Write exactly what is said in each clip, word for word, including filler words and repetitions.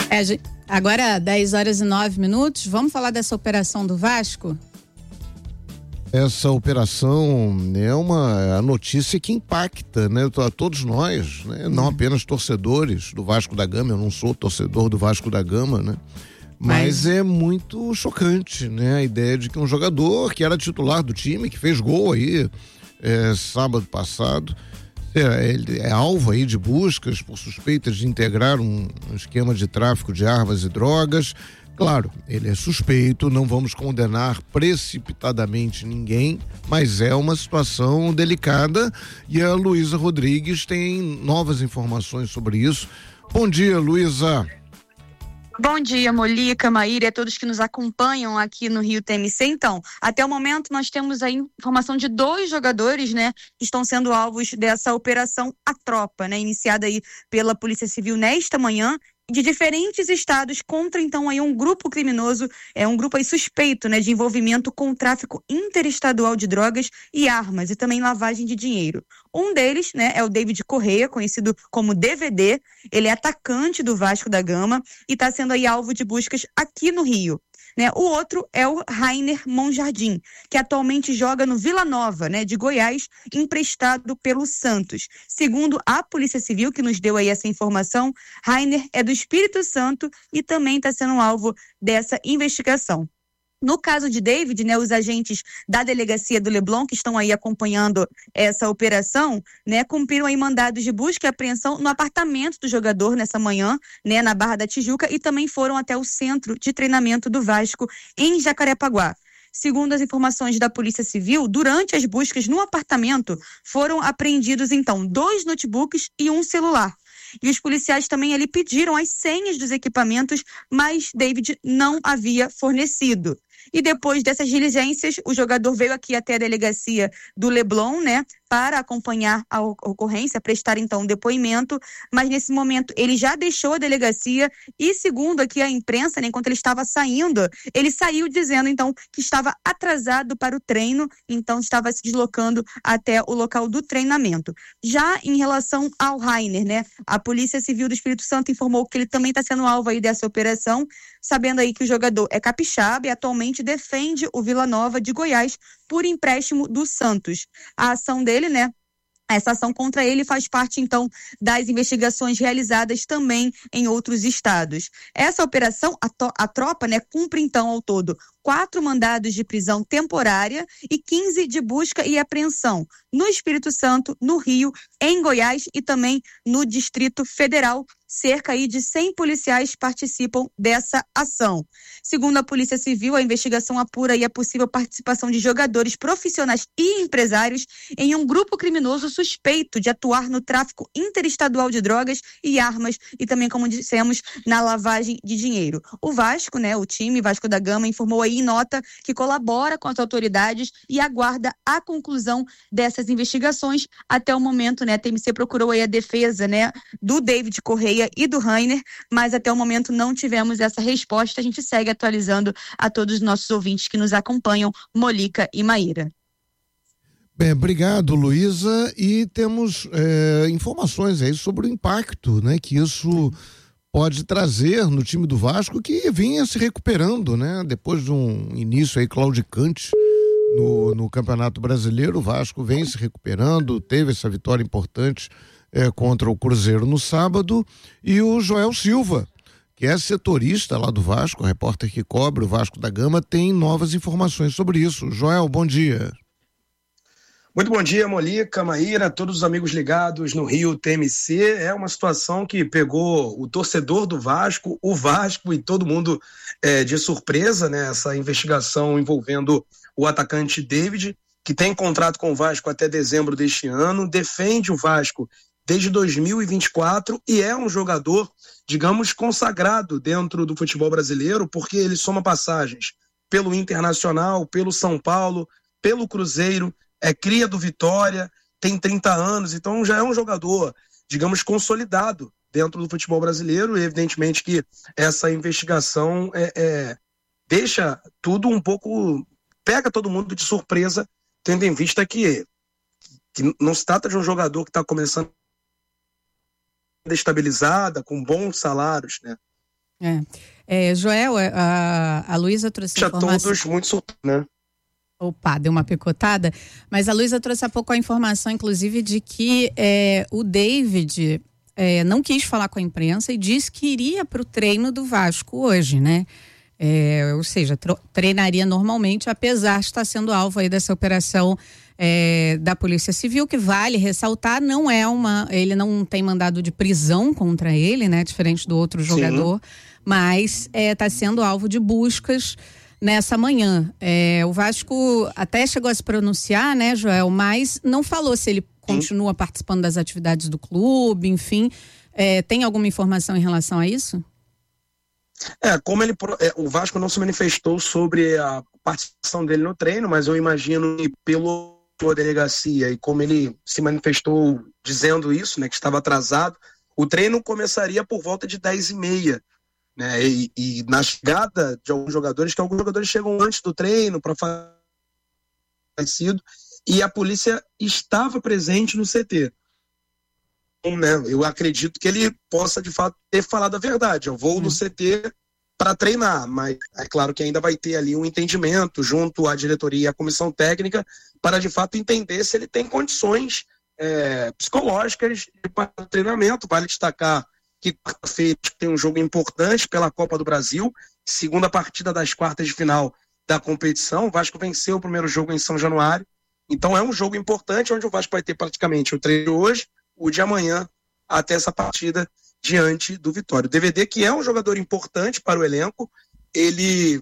É, agora dez horas e nove minutos, vamos falar dessa operação do Vasco? Essa operação é uma notícia que impacta, né, a todos nós, né? Não apenas torcedores do Vasco da Gama. Eu não sou torcedor do Vasco da Gama, né? Mas, Mas é muito chocante, né? A ideia de que um jogador que era titular do time, que fez gol aí é, sábado passado, é, ele é alvo aí de buscas por suspeitas de integrar um, um esquema de tráfico de armas e drogas. Claro, ele é suspeito, não vamos condenar precipitadamente ninguém, mas é uma situação delicada e a Luísa Rodrigues tem novas informações sobre isso. Bom dia, Luísa. Bom dia, Molica, Maíra e a todos que nos acompanham aqui no Rio T M C. Então, até o momento nós temos a informação de dois jogadores, né, que estão sendo alvos dessa operação A Tropa, né, iniciada aí pela Polícia Civil nesta manhã, de diferentes estados contra, então, aí um grupo criminoso, é um grupo aí suspeito, né, de envolvimento com o tráfico interestadual de drogas e armas e também lavagem de dinheiro. Um deles, né, é o David Correia, conhecido como D V D. Ele é atacante do Vasco da Gama e está sendo aí alvo de buscas aqui no Rio. Né? O outro é o Rainer Monjardim, que atualmente joga no Vila Nova, né, de Goiás, emprestado pelo Santos. Segundo a Polícia Civil, que nos deu aí essa informação, Rainer é do Espírito Santo e também está sendo alvo dessa investigação. No caso de David, né, os agentes da delegacia do Leblon, que estão aí acompanhando essa operação, né, cumpriram aí mandados de busca e apreensão no apartamento do jogador nessa manhã, né, na Barra da Tijuca, e também foram até o centro de treinamento do Vasco em Jacarepaguá. Segundo as informações da Polícia Civil, durante as buscas no apartamento, foram apreendidos, então, dois notebooks e um celular. E os policiais também ali pediram as senhas dos equipamentos, mas David não havia fornecido. E depois dessas diligências, o jogador veio aqui até a delegacia do Leblon, né, para acompanhar a ocorrência, prestar então um depoimento, mas nesse momento ele já deixou a delegacia e, segundo aqui a imprensa, né, enquanto ele estava saindo, ele saiu dizendo então que estava atrasado para o treino, então estava se deslocando até o local do treinamento. Já em relação ao Rainer, né, a Polícia Civil do Espírito Santo informou que ele também está sendo alvo aí dessa operação, sabendo aí que o jogador é capixaba e atualmente defende o Vila Nova de Goiás por empréstimo do Santos. A ação dele, né? Essa ação contra ele faz parte, então, das investigações realizadas também em outros estados. Essa operação, a, to- a tropa, né, cumpre, então, ao todo, quatro mandados de prisão temporária e quinze de busca e apreensão no Espírito Santo, no Rio, em Goiás e também no Distrito Federal. Cerca aí de cem policiais participam dessa ação. Segundo a Polícia Civil, a investigação apura aí a possível participação de jogadores profissionais e empresários em um grupo criminoso suspeito de atuar no tráfico interestadual de drogas e armas e também, como dissemos, na lavagem de dinheiro. O Vasco, né, o time Vasco da Gama, informou aí em nota que colabora com as autoridades e aguarda a conclusão dessas investigações. Até o momento, né, a T M C procurou aí a defesa, né, do David Correia e do Rainer, mas até o momento não tivemos essa resposta. A gente segue atualizando a todos os nossos ouvintes que nos acompanham, Molica e Maíra. Bem, obrigado, Luísa, e temos é, informações aí sobre o impacto, né, que isso pode trazer no time do Vasco, que vinha se recuperando, né, depois de um início aí claudicante no, no Campeonato Brasileiro. O Vasco vem se recuperando, teve essa vitória importante É, contra o Cruzeiro no sábado, e o Joel Silva, que é setorista lá do Vasco, repórter que cobre o Vasco da Gama, tem novas informações sobre isso. Joel, bom dia. Muito bom dia, Molica, Maíra, todos os amigos ligados no Rio T M C. É uma situação que pegou o torcedor do Vasco, o Vasco e todo mundo é, de surpresa, né? Essa investigação envolvendo o atacante David, que tem contrato com o Vasco até dezembro deste ano, defende o Vasco desde dois mil e vinte e quatro e é um jogador, digamos, consagrado dentro do futebol brasileiro, porque ele soma passagens pelo Internacional, pelo São Paulo, pelo Cruzeiro, é cria do Vitória, tem trinta anos, então já é um jogador, digamos, consolidado dentro do futebol brasileiro, e evidentemente que essa investigação é, é, deixa tudo um pouco, pega todo mundo de surpresa, tendo em vista que, que não se trata de um jogador que está começando estabilizada, com bons salários, né? É. É, Joel, a, a Luísa trouxe Já informação... todos muito surpresos, né? Opa, deu uma picotada, mas a Luísa trouxe há pouco a informação, inclusive, de que é, o David é, não quis falar com a imprensa e disse que iria para o treino do Vasco hoje, né? É, ou seja, treinaria normalmente, apesar de estar sendo alvo aí dessa operação é, da Polícia Civil, que vale ressaltar, não é uma, ele não tem mandado de prisão contra ele, né? Diferente do outro jogador, sim, mas está é, sendo alvo de buscas nessa manhã. É, o Vasco até chegou a se pronunciar, né, Joel, mas não falou se ele continua participando das atividades do clube, enfim. É, tem alguma informação em relação a isso? É, como ele, é, o Vasco não se manifestou sobre a participação dele no treino, mas eu imagino que pela delegacia e como ele se manifestou dizendo isso, né, que estava atrasado, o treino começaria por volta de dez e meia, né, e, e na chegada de alguns jogadores, que alguns jogadores chegam antes do treino para fazer parecido, e a polícia estava presente no C T. Né, eu acredito que ele possa de fato ter falado a verdade. Eu vou no C T para treinar, mas é claro que ainda vai ter ali um entendimento junto à diretoria e à comissão técnica para de fato entender se ele tem condições é, psicológicas para o treinamento. Vale destacar que quarta-feira tem um jogo importante pela Copa do Brasil, segunda partida das quartas de final da competição. O Vasco venceu o primeiro jogo em São Januário, então é um jogo importante onde o Vasco vai ter praticamente o treino hoje, o de amanhã, até essa partida diante do Vitória. O D V D, que é um jogador importante para o elenco, ele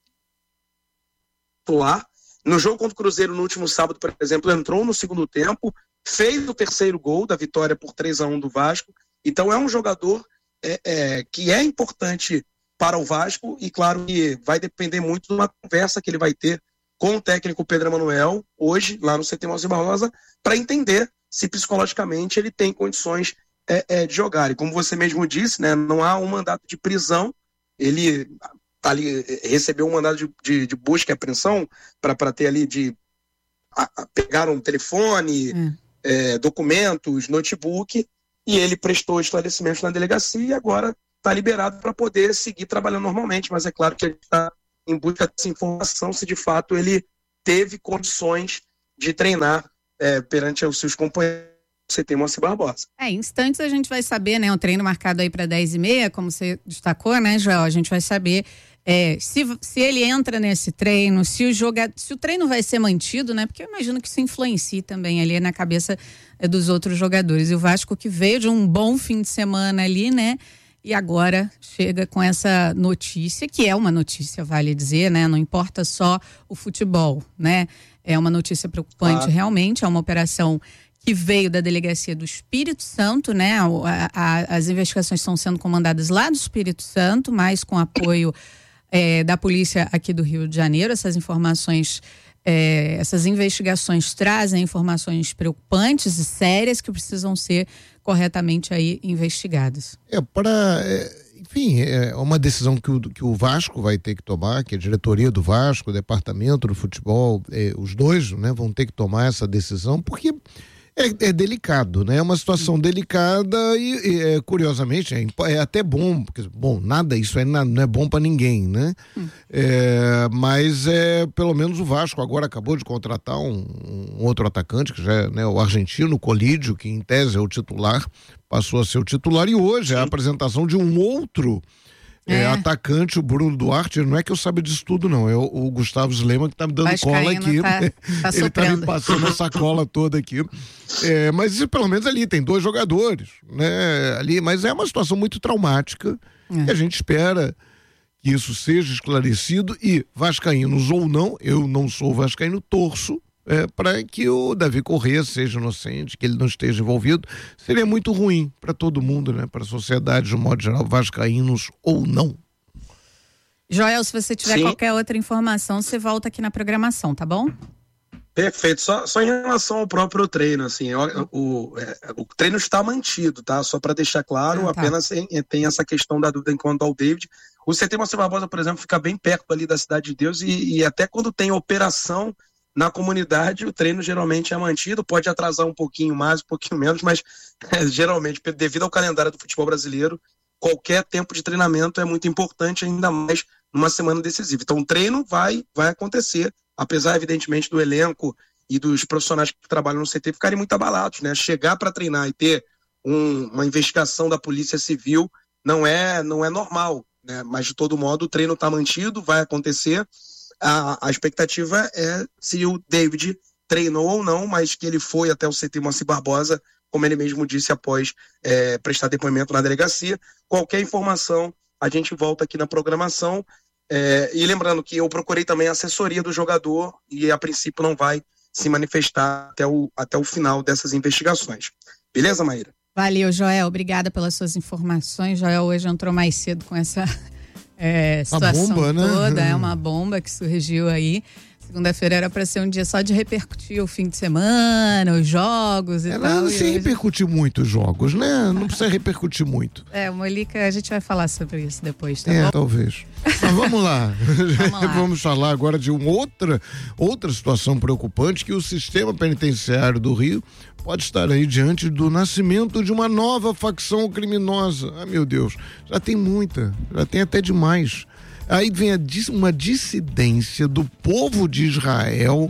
lá no jogo contra o Cruzeiro no último sábado, por exemplo, entrou no segundo tempo, fez o terceiro gol da vitória por três a um do Vasco. Então é um jogador é, é, que é importante para o Vasco e claro que vai depender muito de uma conversa que ele vai ter com o técnico Pedro Emanuel hoje, lá no C T Moacir Barbosa, para entender se psicologicamente ele tem condições é, é, de jogar. E como você mesmo disse, né, não há um mandato de prisão, ele tá ali, recebeu um mandato de, de, de busca e apreensão para ter ali de a, a, pegar um telefone, hum. é, documentos, notebook, e ele prestou esclarecimentos na delegacia e agora está liberado para poder seguir trabalhando normalmente, mas é claro que a gente está em busca dessa informação se de fato ele teve condições de treinar É, perante os seus companheiros, C T Moacir Barbosa. É, em instantes a gente vai saber, né, um treino marcado aí para dez e meia, como você destacou, né, Joel, a gente vai saber é, se, se ele entra nesse treino, se o joga, se o treino vai ser mantido, né, porque eu imagino que isso influencie também ali na cabeça é, dos outros jogadores. E o Vasco que veio de um bom fim de semana ali, né, e agora chega com essa notícia, que é uma notícia, vale dizer, né, não importa só o futebol, né, é uma notícia preocupante, ah. realmente, é uma operação que veio da delegacia do Espírito Santo, né? A, a, as investigações estão sendo comandadas lá do Espírito Santo, mas com apoio é, da polícia aqui do Rio de Janeiro. Essas informações, é, essas investigações trazem informações preocupantes e sérias que precisam ser corretamente aí investigadas. É para... É... Enfim, é uma decisão que o, que o Vasco vai ter que tomar, que a diretoria do Vasco, o departamento do futebol, é, os dois, né, vão ter que tomar essa decisão, porque é, é delicado, né? É uma situação delicada e, e é, curiosamente, é, é até bom, porque, bom, nada, isso é, não é bom para ninguém, né? Hum. É, mas é, pelo menos o Vasco agora acabou de contratar um, um outro atacante, que já é, né, o argentino, o Colídio, que em tese é o titular, passou a ser o titular, e hoje Sim. a apresentação de um outro é. É, atacante, o Bruno Duarte. Não é que eu saiba disso tudo, não, é o, o Gustavo Sleman que tá me dando Vascaíno cola aqui, tá, tá ele tá me passando essa cola toda aqui, é, mas isso, pelo menos ali tem dois jogadores, né, ali, mas é uma situação muito traumática, é. e a gente espera que isso seja esclarecido, e vascaínos ou não, eu não sou vascaíno, torço É, para que o Davi Corrêa seja inocente, que ele não esteja envolvido. Seria muito ruim para todo mundo, né? Para a sociedade de um modo geral, vascaínos ou não. Joel, se você tiver Sim. qualquer outra informação, você volta aqui na programação, tá bom? Perfeito, só, só em relação ao próprio treino, assim, o, o, é, o treino está mantido, tá? Só para deixar claro, ah, tá. apenas tem, tem essa questão da dúvida enquanto ao David. O C T Moacir Barbosa, por exemplo, fica bem perto ali da Cidade de Deus e, e até quando tem operação na comunidade, o treino geralmente é mantido, pode atrasar um pouquinho mais, um pouquinho menos, mas é, geralmente, devido ao calendário do futebol brasileiro, qualquer tempo de treinamento é muito importante, ainda mais numa semana decisiva. Então, o treino vai, vai acontecer, apesar, evidentemente, do elenco e dos profissionais que trabalham no C T ficarem muito abalados, né? Chegar para treinar e ter um, uma investigação da Polícia Civil não é, não é normal, né? Mas, de todo modo, o treino está mantido, vai acontecer. A, a expectativa é se o David treinou ou não, mas que ele foi até o C T Moacir Barbosa, como ele mesmo disse após é, prestar depoimento na delegacia. Qualquer informação, a gente volta aqui na programação. É, e lembrando que eu procurei também a assessoria do jogador e a princípio não vai se manifestar até o, até o final dessas investigações. Beleza, Maíra? Valeu, Joel. Obrigada pelas suas informações. Joel hoje entrou mais cedo com essa é, situação bomba, toda. né? É uma bomba que surgiu aí. Segunda-feira era para ser um dia só de repercutir o fim de semana, os jogos e é, tal. Não, e sem hoje... repercutir muito os jogos, né? Não precisa repercutir muito. É, Molica, a gente vai falar sobre isso depois, tá é, bom? talvez. Mas vamos lá. Vamos lá. Vamos falar agora de uma outra, outra situação preocupante, que o sistema penitenciário do Rio pode estar aí diante do nascimento de uma nova facção criminosa. Ah, meu Deus, já tem muita, já tem até demais. Aí vem a, uma dissidência do povo de Israel,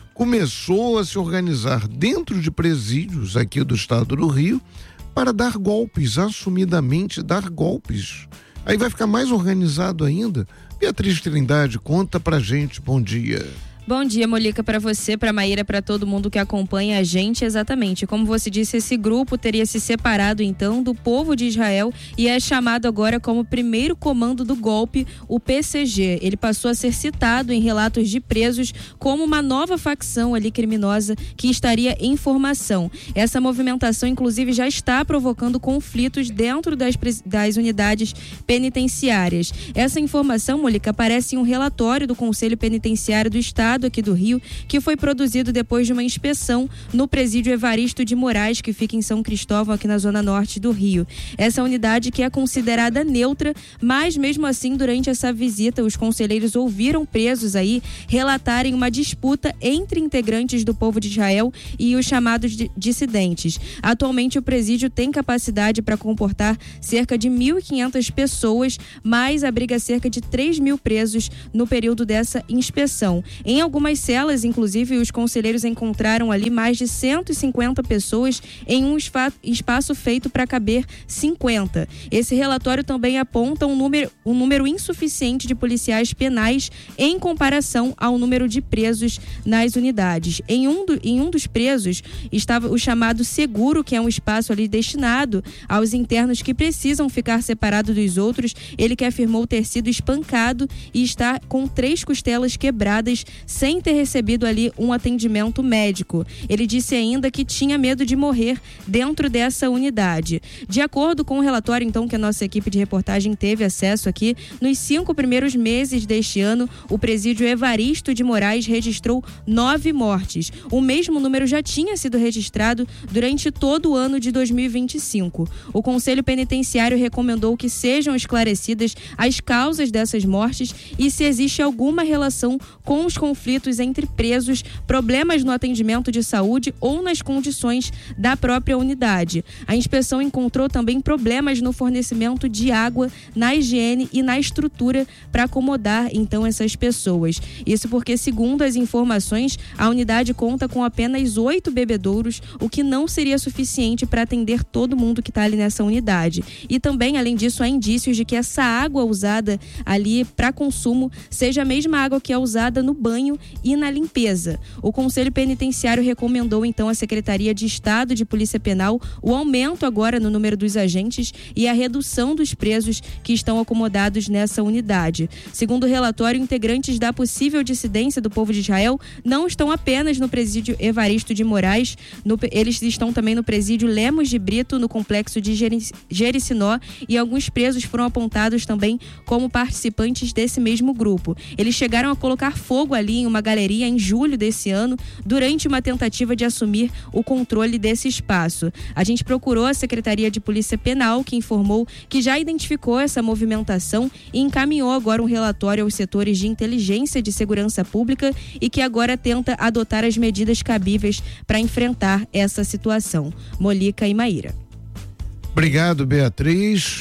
começou a se organizar dentro de presídios aqui do estado do Rio para dar golpes, assumidamente dar golpes. Aí vai ficar mais organizado ainda. Beatriz Trindade, conta pra gente, bom dia. Bom dia, Molica, para você, para Maíra, para todo mundo que acompanha a gente. Exatamente, como você disse, esse grupo teria se separado então do povo de Israel e é chamado agora como primeiro comando do golpe, o P C G. Ele passou a ser citado em relatos de presos como uma nova facção ali criminosa que estaria em formação. Essa movimentação, inclusive, já está provocando conflitos dentro das, das unidades penitenciárias. Essa informação, Molica, aparece em um relatório do Conselho Penitenciário do Estado aqui do Rio, que foi produzido depois de uma inspeção no presídio Evaristo de Moraes, que fica em São Cristóvão, aqui na zona norte do Rio. Essa unidade que é considerada neutra, mas mesmo assim, durante essa visita, os conselheiros ouviram presos aí relatarem uma disputa entre integrantes do povo de Israel e os chamados dissidentes. Atualmente, o presídio tem capacidade para comportar cerca de mil e quinhentas pessoas, mas abriga cerca de três mil presos no período dessa inspeção. Em algumas celas, inclusive, os conselheiros encontraram ali mais de cento e cinquenta pessoas em um espaço feito para caber cinquenta. Esse relatório também aponta um número, um número insuficiente de policiais penais em comparação ao número de presos nas unidades. Em um, do, em um dos presos estava o chamado seguro, que é um espaço ali destinado aos internos que precisam ficar separados dos outros. Ele que afirmou ter sido espancado e está com três costelas quebradas, sem ter recebido ali um atendimento médico. Ele disse ainda que tinha medo de morrer dentro dessa unidade. De acordo com o relatório, então, que a nossa equipe de reportagem teve acesso aqui, nos cinco primeiros meses deste ano, o presídio Evaristo de Moraes registrou nove mortes. O mesmo número já tinha sido registrado durante todo o ano de dois mil e vinte e cinco. O Conselho Penitenciário recomendou que sejam esclarecidas as causas dessas mortes e se existe alguma relação com os conflitos entre presos, problemas no atendimento de saúde ou nas condições da própria unidade. A inspeção encontrou também problemas no fornecimento de água, na higiene e na estrutura para acomodar então essas pessoas. Isso porque, segundo as informações, a unidade conta com apenas oito bebedouros, o que não seria suficiente para atender todo mundo que está ali nessa unidade. E também, além disso, há indícios de que essa água usada ali para consumo seja a mesma água que é usada no banho e na limpeza. O Conselho Penitenciário recomendou então à Secretaria de Estado de Polícia Penal o aumento agora no número dos agentes e a redução dos presos que estão acomodados nessa unidade. Segundo o relatório, integrantes da possível dissidência do povo de Israel não estão apenas no presídio Evaristo de Moraes, no, eles estão também no presídio Lemos de Brito, no complexo de Jericinó, e alguns presos foram apontados também como participantes desse mesmo grupo. Eles chegaram a colocar fogo ali em uma galeria em julho desse ano, durante uma tentativa de assumir o controle desse espaço. A gente procurou a Secretaria de Polícia Penal, que informou que já identificou essa movimentação e encaminhou agora um relatório aos setores de inteligência de segurança pública e que agora tenta adotar as medidas cabíveis para enfrentar essa situação. Molica e Maíra. Obrigado, Beatriz.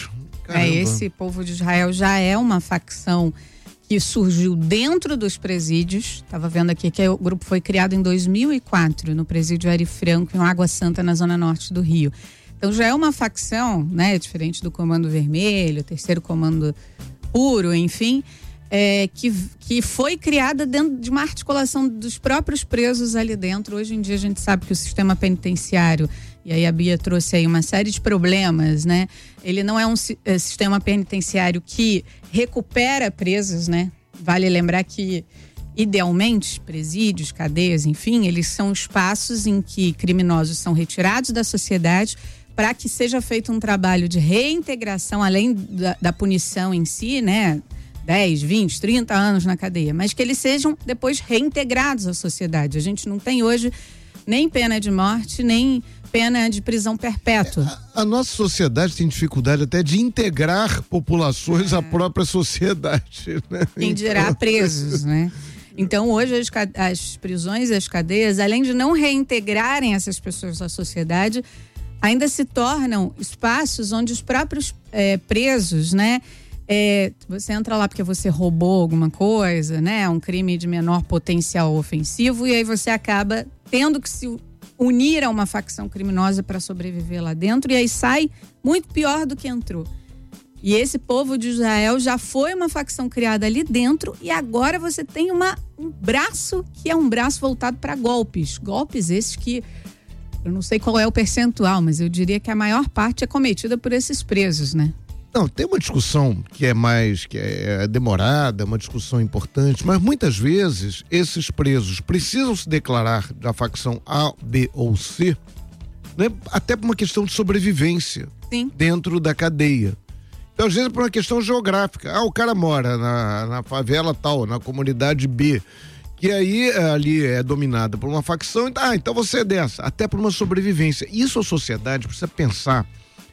É, esse povo de Israel já é uma facção que surgiu dentro dos presídios. Estava vendo aqui que o grupo foi criado em dois mil e quatro, no presídio Ari Franco, em Água Santa, na zona norte do Rio. Então já é uma facção, né, diferente do Comando Vermelho, Terceiro Comando Puro, enfim, é, que, que foi criada dentro de uma articulação dos próprios presos ali dentro. Hoje em dia a gente sabe que o sistema penitenciário, e aí a Bia trouxe aí uma série de problemas, né? Ele não é um é, sistema penitenciário que recupera presos, né? Vale lembrar que, idealmente, presídios, cadeias, enfim, eles são espaços em que criminosos são retirados da sociedade para que seja feito um trabalho de reintegração, além da, da punição em si, né? dez, vinte, trinta anos na cadeia, mas que eles sejam depois reintegrados à sociedade. A gente não tem hoje nem pena de morte, nem pena de prisão perpétua. A, a nossa sociedade tem dificuldade até de integrar populações é. à própria sociedade, né? Quem dirá então... presos, né? Então hoje as, as prisões e as cadeias, além de não reintegrarem essas pessoas à sociedade, ainda se tornam espaços onde os próprios é, presos, né? É, você entra lá porque você roubou alguma coisa, né? Um crime de menor potencial ofensivo, e aí você acaba tendo que se unir a uma facção criminosa para sobreviver lá dentro, e aí sai muito pior do que entrou. E esse povo de Israel já foi uma facção criada ali dentro, e agora você tem uma, um braço que é um braço voltado para golpes. Golpes esses que eu não sei qual é o percentual, mas eu diria que a maior parte é cometida por esses presos, né? Não, tem uma discussão que é mais, que é demorada, uma discussão importante, mas muitas vezes esses presos precisam se declarar da facção A, B ou C, né, até por uma questão de sobrevivência. Sim. Dentro da cadeia. Então, às vezes, por uma questão geográfica. Ah, o cara mora na, na favela tal, na comunidade B, que aí ali é dominada por uma facção, ah, então você é dessa, até por uma sobrevivência. Isso a sociedade precisa pensar.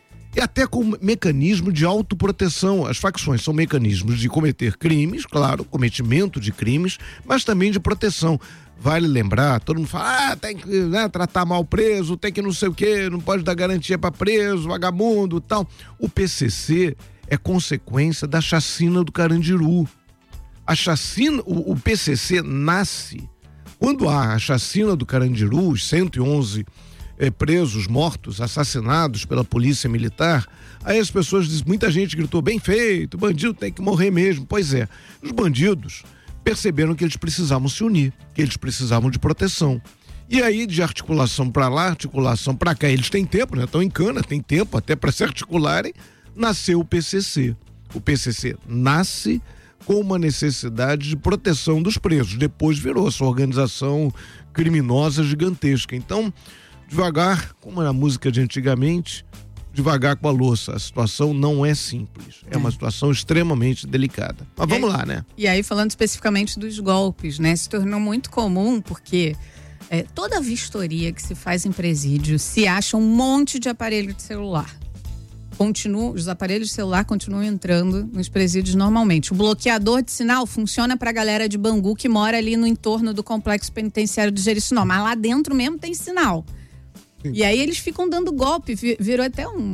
E até com mecanismo de autoproteção. As facções são mecanismos de cometer crimes, claro, cometimento de crimes, mas também de proteção. Vale lembrar, todo mundo fala, ah, tem que, né, tratar mal preso, tem que não sei o quê, não pode dar garantia para preso, vagabundo e tal. O P C C é consequência da chacina do Carandiru. A chacina, o, o P C C nasce quando há a chacina do Carandiru, os cento e onze É, presos, mortos, assassinados pela polícia militar. Aí as pessoas dizem, muita gente gritou, bem feito, bandido tem que morrer mesmo. Pois é, os bandidos perceberam que eles precisavam se unir, que eles precisavam de proteção. E aí, de articulação para lá, articulação para cá, eles têm tempo, né? Estão em cana, tem tempo até para se articularem, nasceu o P C C. O P C C nasce com uma necessidade de proteção dos presos, depois virou essa organização criminosa gigantesca. Então, devagar, como era a música de antigamente, devagar com a louça. A situação não é simples. É, é uma situação extremamente delicada. Mas e vamos aí, lá, né? E aí, falando especificamente dos golpes, né? Se tornou muito comum porque é, toda vistoria que se faz em presídio se acha um monte de aparelho de celular. Continua, os aparelhos de celular continuam entrando nos presídios normalmente. O bloqueador de sinal funciona para a galera de Bangu que mora ali no entorno do complexo penitenciário de Jericinó. Mas lá dentro mesmo tem sinal. Sim. E aí eles ficam dando golpe. Virou até um,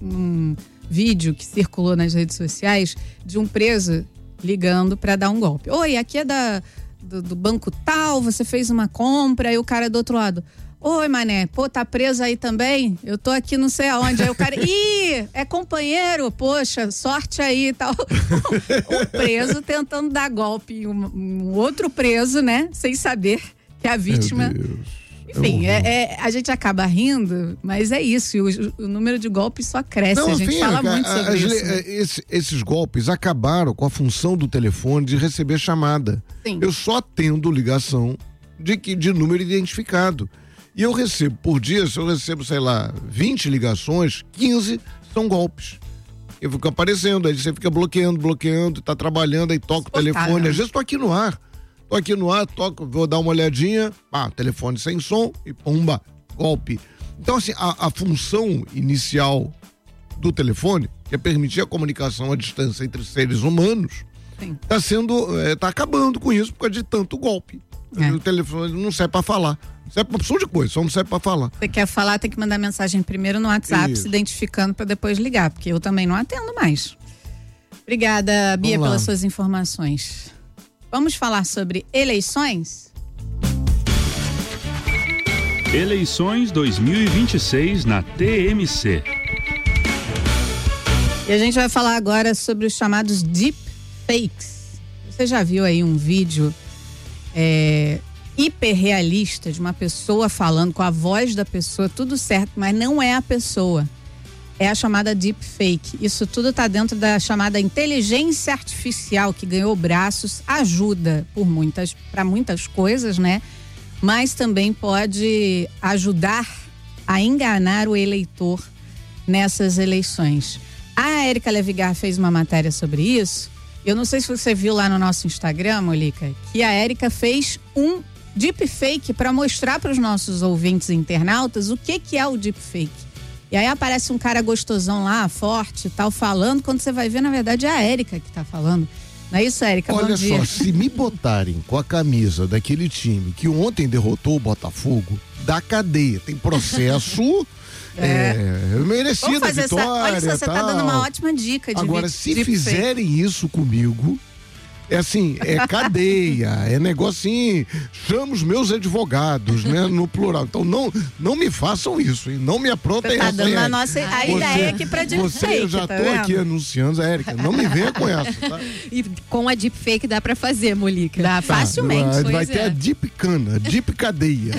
um vídeo que circulou nas redes sociais de um preso ligando para dar um golpe. Oi, aqui é da, do, do banco tal, você fez uma compra, e o cara do outro lado, oi, mané, pô, tá preso aí também? Eu tô aqui não sei aonde. Aí o cara, ih, é companheiro, poxa, sorte aí e tal. O preso tentando dar golpe em um, um outro preso, né? Sem saber que a vítima... Meu Deus. Enfim, é, é, a gente acaba rindo, mas é isso, o, o número de golpes só cresce, não, a gente enfim, fala a, muito sobre a, isso. Né? Esse, esses golpes acabaram com a função do telefone de receber chamada. Sim. Eu só atendo ligação de, de número identificado. E eu recebo por dia, se eu recebo, sei lá, vinte ligações, quinze são golpes. Eu fico aparecendo, aí você fica bloqueando, bloqueando, tá trabalhando, aí toca o telefone, às vezes tô aqui no ar. Tô aqui no ar, toco, vou dar uma olhadinha, ah, telefone sem som e pumba, golpe. Então, assim, a, a função inicial do telefone, que é permitir a comunicação à distância entre seres humanos, Sim. tá sendo, é, tá acabando com isso por causa de tanto golpe. É. O telefone não serve para falar. Serve pra opção de coisa, só não serve pra falar. Você quer falar, tem que mandar mensagem primeiro no WhatsApp, Isso. se identificando para depois ligar, porque eu também não atendo mais. Obrigada, Bia, pelas suas informações. Vamos falar sobre eleições? Eleições dois mil e vinte e seis na T M C. E a gente vai falar agora sobre os chamados deepfakes. Você já viu aí um vídeo é, hiperrealista de uma pessoa falando com a voz da pessoa, tudo certo, mas não é a pessoa. É a chamada deepfake. Isso tudo está dentro da chamada inteligência artificial, que ganhou braços, ajuda por muitas, para muitas coisas, né? Mas também pode ajudar a enganar o eleitor nessas eleições. A Érica Levigar fez uma matéria sobre isso. Eu não sei se você viu lá no nosso Instagram, Molica, que a Érica fez um deepfake para mostrar para os nossos ouvintes e internautas o que, que é o deepfake. E aí aparece um cara gostosão lá, forte e tal, falando, quando você vai ver, na verdade, é a Érica que tá falando. Não é isso, Érica? Olha Bom dia. só, se me botarem com a camisa daquele time que ontem derrotou o Botafogo, da cadeia, tem processo... É, é merecida a vitória. Essa, olha só, você tal. tá dando uma ótima dica de Agora, se de fizerem fake. Isso comigo, é assim, é cadeia, é negocinho, chamo os meus advogados, né, no plural. Então não, não me façam isso, hein? Não me aprontem essa. Tá dando a nossa a você, ideia aqui pra deepfake. Você, eu já tá tô vendo? aqui anunciando, Érica, não me venha com essa, tá? E com a deepfake dá pra fazer, Molica. Dá, tá, facilmente. Vai pois ter é. a deep cana, deep cadeia.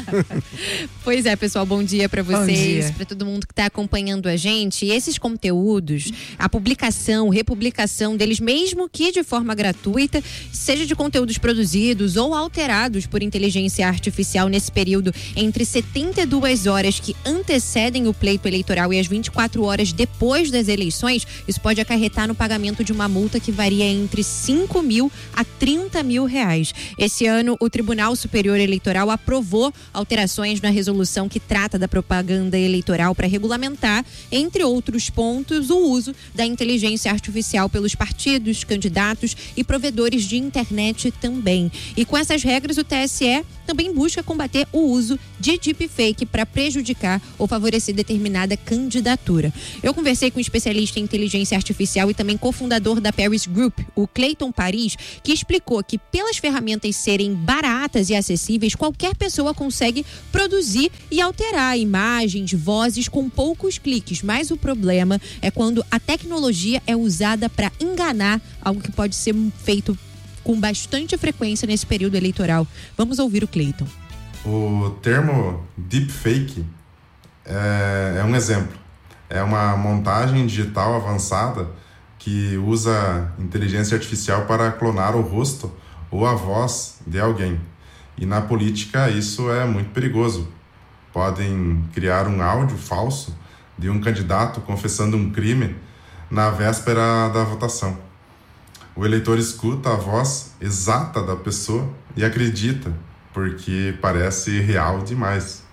Pois é, pessoal, bom dia pra vocês, pra todo mundo que tá acompanhando a gente. E esses conteúdos, a publicação, republicação deles, mesmo que de forma gratuita, seja de conteúdos produzidos ou alterados por inteligência artificial nesse período entre setenta e duas horas que antecedem o pleito eleitoral e as vinte e quatro horas depois das eleições, isso pode acarretar no pagamento de uma multa que varia entre cinco mil a trinta mil reais. Esse ano, o Tribunal Superior Eleitoral aprovou alterações na resolução que trata da propaganda eleitoral para regulamentar, entre outros pontos, o uso da inteligência artificial pelos partidos, candidatos e provedores de internet também. E com essas regras, o T S E também busca combater o uso de deepfake para prejudicar ou favorecer determinada candidatura. Eu conversei com um especialista em inteligência artificial e também cofundador da Paris Group, o Cleiton Paris, que explicou que pelas ferramentas serem baratas e acessíveis, qualquer pessoa consegue produzir e alterar imagens, vozes com poucos cliques, mas o problema é quando a tecnologia é usada para enganar, algo que pode ser feito com bastante frequência nesse período eleitoral. Vamos ouvir o Cleiton. O termo deepfake é, é um exemplo. É uma montagem digital avançada que usa inteligência artificial para clonar o rosto ou a voz de alguém. E na política isso é muito perigoso. Podem criar um áudio falso de um candidato confessando um crime na véspera da votação. O eleitor escuta a voz exata da pessoa e acredita, porque parece real demais.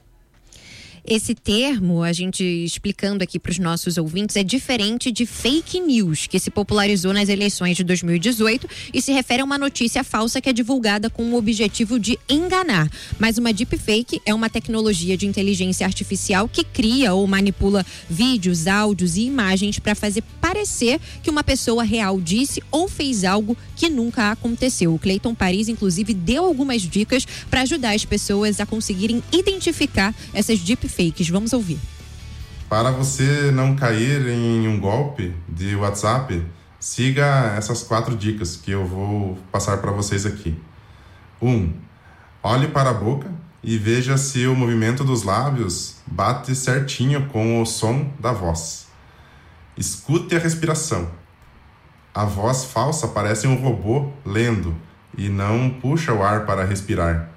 Esse termo, a gente explicando aqui para os nossos ouvintes, é diferente de fake news, que se popularizou nas eleições de dois mil e dezoito e se refere a uma notícia falsa que é divulgada com o objetivo de enganar. Mas uma deepfake é uma tecnologia de inteligência artificial que cria ou manipula vídeos, áudios e imagens para fazer parecer que uma pessoa real disse ou fez algo que nunca aconteceu. O Cleiton Paris, inclusive, deu algumas dicas para ajudar as pessoas a conseguirem identificar essas deepfakes. Vamos ouvir. Para você não cair em um golpe de WhatsApp, siga essas quatro dicas que eu vou passar para vocês aqui. Um, olhe para a boca e veja se o movimento dos lábios bate certinho com o som da voz. Escute a respiração. A voz falsa parece um robô lendo e não puxa o ar para respirar.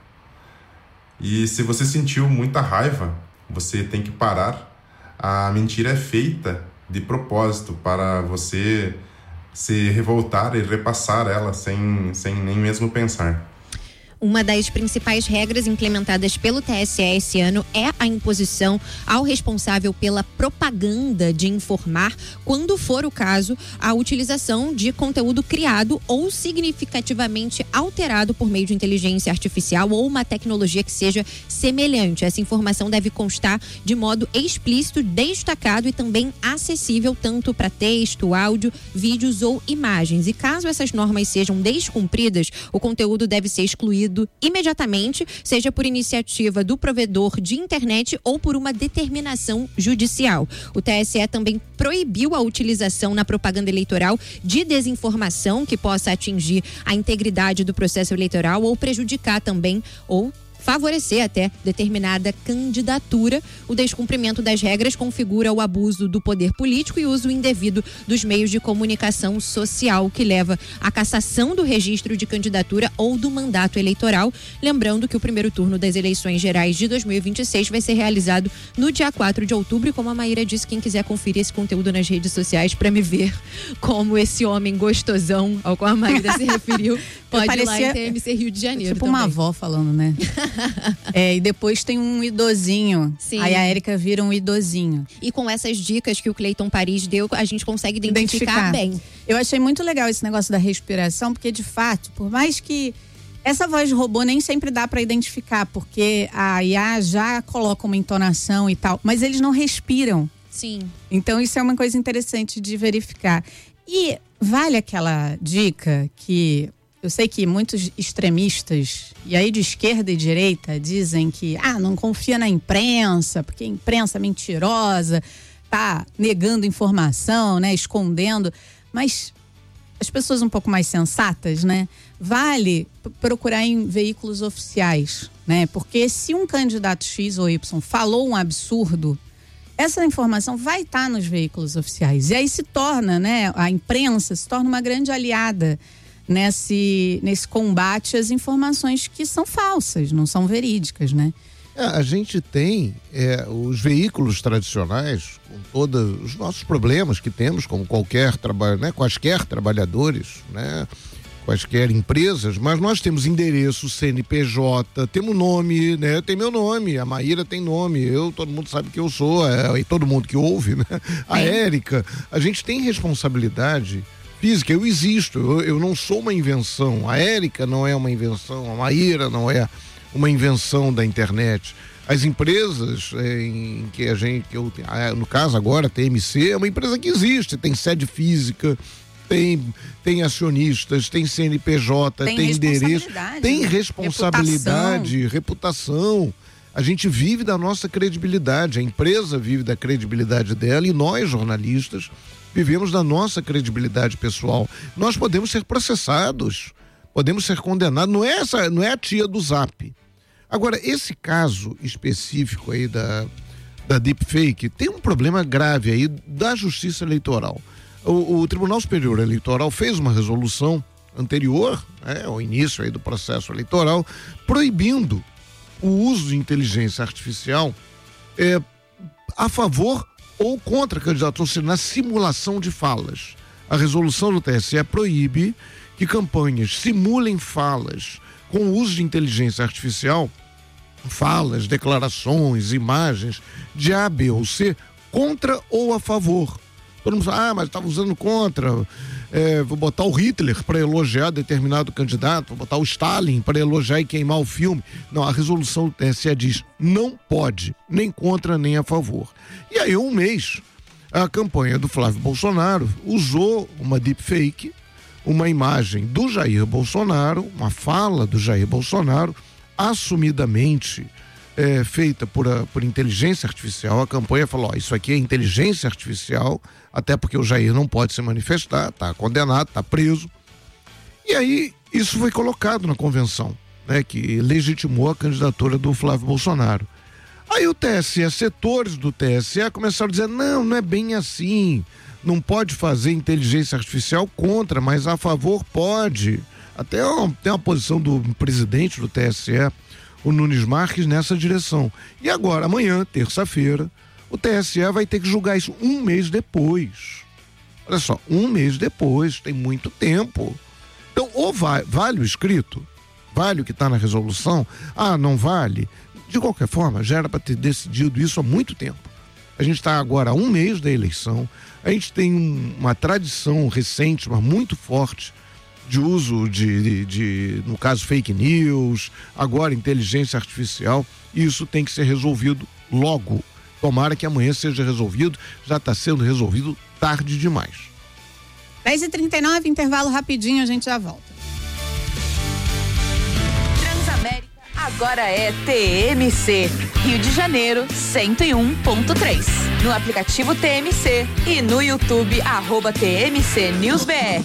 E se você sentiu muita raiva, você tem que parar. A mentira é feita de propósito para você se revoltar e repassar ela sem, sem nem mesmo pensar. Uma das principais regras implementadas pelo T S E esse ano é a imposição ao responsável pela propaganda de informar, quando for o caso, a utilização de conteúdo criado ou significativamente alterado por meio de inteligência artificial ou uma tecnologia que seja semelhante. Essa informação deve constar de modo explícito, destacado e também acessível tanto para texto, áudio, vídeos ou imagens. E caso essas normas sejam descumpridas, o conteúdo deve ser excluído imediatamente, seja por iniciativa do provedor de internet ou por uma determinação judicial. O T S E também proibiu a utilização na propaganda eleitoral de desinformação que possa atingir a integridade do processo eleitoral ou prejudicar também ou favorecer até determinada candidatura. O descumprimento das regras configura o abuso do poder político e uso indevido dos meios de comunicação social, que leva à cassação do registro de candidatura ou do mandato eleitoral. Lembrando que o primeiro turno das eleições gerais de dois mil e vinte e seis vai ser realizado no dia quatro de outubro. E como a Maíra disse, quem quiser conferir esse conteúdo nas redes sociais para me ver como esse homem gostosão ao qual a Maíra se referiu, pode parecia, ir lá em T M C Rio de Janeiro. Tipo também. Uma avó falando, né? É, e depois tem um idosinho. Sim. Aí a Érica vira um idosinho. E com essas dicas que o Cleiton Paris deu, a gente consegue identificar, identificar bem. Eu achei muito legal esse negócio da respiração, porque de fato, por mais que essa voz de robô nem sempre dá para identificar, porque a I A já coloca uma entonação e tal, mas eles não respiram. Sim. Então isso é uma coisa interessante de verificar. E vale aquela dica que eu sei que muitos extremistas, e aí de esquerda e direita, dizem que ah, não confia na imprensa, porque a imprensa é mentirosa, tá negando informação, né, escondendo. Mas as pessoas um pouco mais sensatas, né, vale procurar em veículos oficiais, né? Porque se um candidato X ou Y falou um absurdo, essa informação vai estar nos veículos oficiais. E aí se torna, né, a imprensa se torna uma grande aliada Nesse, nesse combate às informações que são falsas, não são verídicas, né? É, a gente tem é, os veículos tradicionais, com todos os nossos problemas que temos, como qualquer trabalho, né? Quaisquer trabalhadores, né? Quaisquer empresas, mas nós temos endereço, C N P J, temos nome, né? Tem meu nome, a Maíra tem nome, eu, todo mundo sabe que eu sou, é, e todo mundo que ouve, né? A Érica, a gente tem responsabilidade física, eu existo, eu, eu não sou uma invenção, a Érica não é uma invenção, a Maíra não é uma invenção da internet. As empresas é, em que a gente, que eu, no caso agora, a T M C, é uma empresa que existe, tem sede física, tem, tem acionistas, tem C N P J, tem, tem endereço, tem responsabilidade, reputação. reputação. A gente vive da nossa credibilidade, a empresa vive da credibilidade dela e nós, jornalistas, vivemos da nossa credibilidade pessoal. Nós podemos ser processados, podemos ser condenados, não é, essa, não é a tia do Zap. Agora, esse caso específico aí da, da deepfake tem um problema grave aí da Justiça Eleitoral. O, o Tribunal Superior Eleitoral fez uma resolução anterior, né, ao início aí do processo eleitoral, proibindo o uso de inteligência artificial é, a favor ou contra candidatos, ou seja, na simulação de falas. A resolução do T S E proíbe que campanhas simulem falas com o uso de inteligência artificial, falas, declarações, imagens de A, B ou C, contra ou a favor. Todo mundo fala, ah, mas estava usando contra, é, vou botar o Hitler para elogiar determinado candidato, vou botar o Stalin para elogiar e queimar o filme. Não, a resolução do T S E diz, não pode, nem contra, nem a favor. E aí, um mês, a campanha do Flávio Bolsonaro usou uma deepfake, uma imagem do Jair Bolsonaro, uma fala do Jair Bolsonaro, assumidamente é, feita por, a, por inteligência artificial. A campanha falou, ó, isso aqui é inteligência artificial, até porque o Jair não pode se manifestar, está condenado, está preso. E aí, isso foi colocado na convenção, né, que legitimou a candidatura do Flávio Bolsonaro. Aí o T S E, setores do T S E começaram a dizer, não, não é bem assim, não pode fazer inteligência artificial contra, mas a favor pode. Até tem uma posição do presidente do T S E, o Nunes Marques, nessa direção. E agora, amanhã, terça-feira, o T S E vai ter que julgar isso um mês depois. Olha só, um mês depois, tem muito tempo. Então, ou vai, vale o escrito, Vale o que está na resolução? Ah, não vale? De qualquer forma, já era para ter decidido isso há muito tempo. A gente está agora há um mês da eleição, a gente tem um, uma tradição recente, mas muito forte, de uso de, de, de, no caso, fake news, agora inteligência artificial, e isso tem que ser resolvido logo. Tomara que amanhã seja resolvido, já está sendo resolvido tarde demais. dez e trinta e nove, intervalo rapidinho, a gente já volta. Transamérica agora é T M C, Rio de Janeiro cento e um ponto três. No aplicativo T M C e no YouTube, arroba T M C News B R.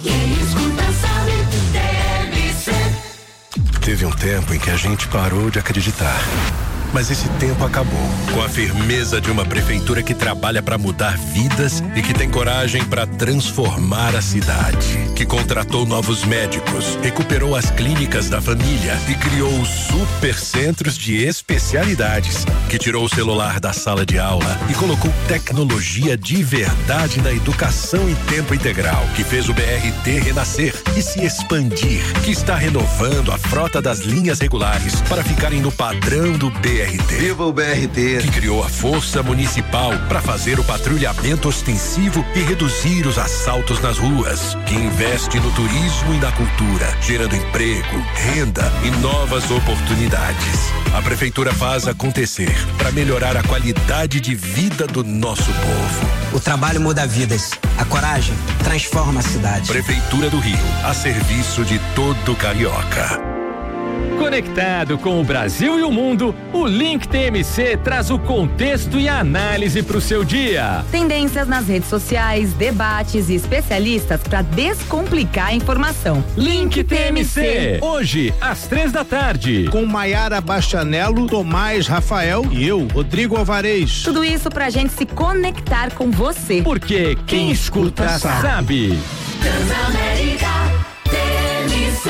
Teve um tempo em que a gente parou de acreditar. Mas esse tempo acabou. Com a firmeza de uma prefeitura que trabalha para mudar vidas e que tem coragem para transformar a cidade. Que contratou novos médicos, recuperou as clínicas da família e criou os supercentros de especialidades. Que tirou o celular da sala de aula e colocou tecnologia de verdade na educação em tempo integral. Que fez o B R T renascer e se expandir. Que está renovando a frota das linhas regulares para ficarem no padrão do B R T. Viva o B R T! Que criou a Força Municipal para fazer o patrulhamento ostensivo e reduzir os assaltos nas ruas. Que investe no turismo e na cultura, gerando emprego, renda e novas oportunidades. A prefeitura faz acontecer para melhorar a qualidade de vida do nosso povo. O trabalho muda vidas. A coragem transforma a cidade. Prefeitura do Rio, a serviço de todo carioca. Conectado com o Brasil e o mundo, o Link T M C traz o contexto e a análise para o seu dia. Tendências nas redes sociais, debates e especialistas para descomplicar a informação. Link T M C, hoje às três da tarde. Com Maiara Bastianello, Tomás Rafael e eu, Rodrigo Alvarez. Tudo isso pra gente se conectar com você. Porque quem, quem escuta, escuta sabe. sabe. Transamérica T M C.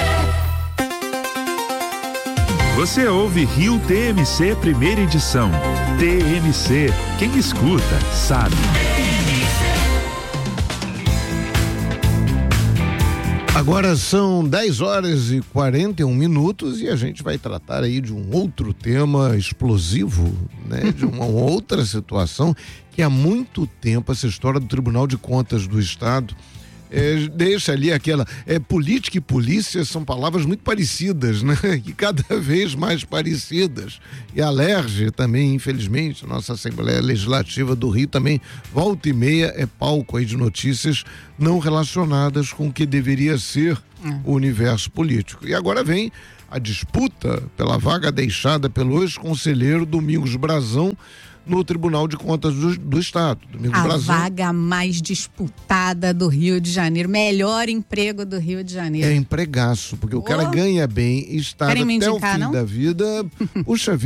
Você ouve Rio T M C primeira edição. T M C, quem escuta, sabe. Agora são dez horas e quarenta e um minutos e a gente vai tratar aí de um outro tema explosivo, né? De uma outra situação que há muito tempo essa história do Tribunal de Contas do Estado É, deixa ali aquela, é, política e polícia são palavras muito parecidas, né? E cada vez mais parecidas. E a Alerj também, infelizmente, a nossa Assembleia Legislativa do Rio também, volta e meia, é palco aí de notícias não relacionadas com o que deveria ser hum. o universo político. E agora vem a disputa pela vaga deixada pelo ex-conselheiro Domingos Brazão no Tribunal de Contas do, do Estado. Domingos a Brazão. vaga mais disputada do Rio de Janeiro, melhor emprego do Rio de Janeiro. É empregaço, porque oh. o cara ganha bem, está até o fim não? da vida. Puxa vida.